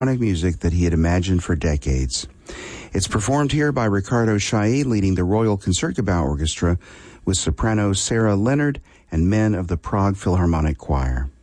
music that he had imagined for decades. It's performed here by Ricardo Chailly, leading the Royal Concertgebouw Orchestra with soprano Sarah Leonard and men of the Prague Philharmonic Choir.